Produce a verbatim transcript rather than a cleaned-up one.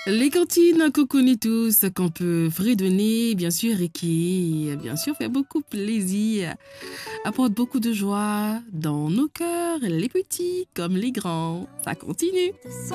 Les cantines qu'on connaît tous, qu'on peut fredonner, bien sûr, et qui, bien sûr, fait beaucoup plaisir, apporte beaucoup de joie dans nos cœurs, les petits comme les grands. Ça continue.